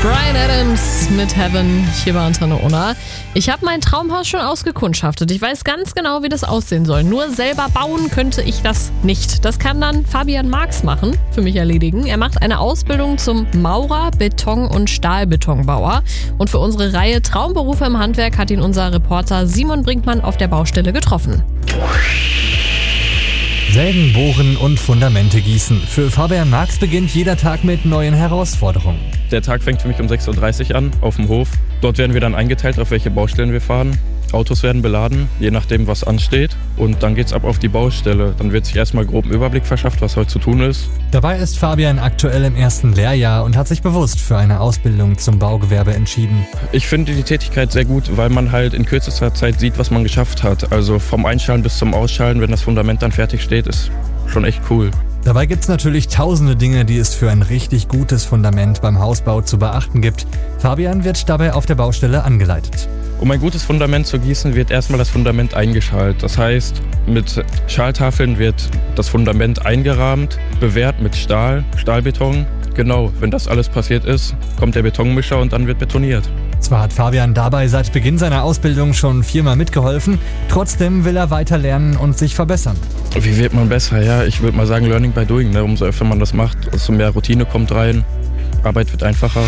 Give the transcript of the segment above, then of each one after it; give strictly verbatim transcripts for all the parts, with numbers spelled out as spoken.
Bryan Adams mit Heaven hier bei Antenne Unna. Ich habe mein Traumhaus schon ausgekundschaftet. Ich weiß ganz genau, wie das aussehen soll. Nur selber bauen könnte ich das nicht. Das kann dann Fabian Marx machen, für mich erledigen. Er macht eine Ausbildung zum Maurer, Beton- und Stahlbetonbauer. Und für unsere Reihe Traumberufe im Handwerk hat ihn unser Reporter Simon Brinkmann auf der Baustelle getroffen. Sägen, bohren und Fundamente gießen. Für Fabian Marx beginnt jeder Tag mit neuen Herausforderungen. Der Tag fängt für mich um sechs Uhr dreißig an auf dem Hof. Dort werden wir dann eingeteilt, auf welche Baustellen wir fahren. Autos werden beladen, je nachdem, was ansteht. Und dann geht's ab auf die Baustelle. Dann wird sich erstmal grob ein Überblick verschafft, was heute zu tun ist. Dabei ist Fabian aktuell im ersten Lehrjahr und hat sich bewusst für eine Ausbildung zum Baugewerbe entschieden. Ich finde die Tätigkeit sehr gut, weil man halt in kürzester Zeit sieht, was man geschafft hat. Also vom Einschalen bis zum Ausschalen, wenn das Fundament dann fertig steht, ist schon echt cool. Dabei gibt's natürlich tausende Dinge, die es für ein richtig gutes Fundament beim Hausbau zu beachten gibt. Fabian wird dabei auf der Baustelle angeleitet. Um ein gutes Fundament zu gießen, wird erstmal das Fundament eingeschalt. Das heißt, mit Schaltafeln wird das Fundament eingerahmt, bewehrt mit Stahl, Stahlbeton. Genau, wenn das alles passiert ist, kommt der Betonmischer und dann wird betoniert. Zwar hat Fabian dabei seit Beginn seiner Ausbildung schon viermal mitgeholfen, trotzdem will er weiter lernen und sich verbessern. Wie wird man besser? Ja, ich würde mal sagen, Learning by Doing. Ne? Umso öfter man das macht, umso mehr Routine kommt rein, Arbeit wird einfacher.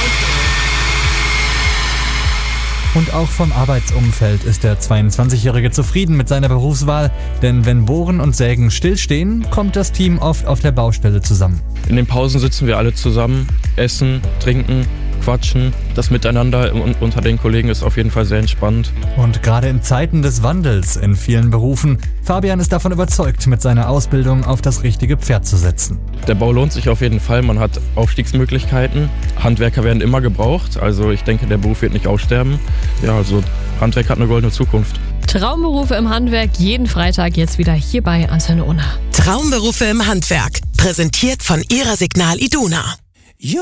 Und auch vom Arbeitsumfeld ist der zweiundzwanzigjährige zufrieden mit seiner Berufswahl, denn wenn Bohren und Sägen stillstehen, kommt das Team oft auf der Baustelle zusammen. In den Pausen sitzen wir alle zusammen, essen, trinken, quatschen. Das Miteinander unter den Kollegen ist auf jeden Fall sehr entspannt. Und gerade in Zeiten des Wandels in vielen Berufen, Fabian ist davon überzeugt, mit seiner Ausbildung auf das richtige Pferd zu setzen. Der Bau lohnt sich auf jeden Fall, man hat Aufstiegsmöglichkeiten. Handwerker werden immer gebraucht, also ich denke, der Beruf wird nicht aussterben. Ja, also Handwerk hat eine goldene Zukunft. Traumberufe im Handwerk, jeden Freitag jetzt wieder hier bei Antenne Unna. Traumberufe im Handwerk, präsentiert von Ihrer Signal Iduna.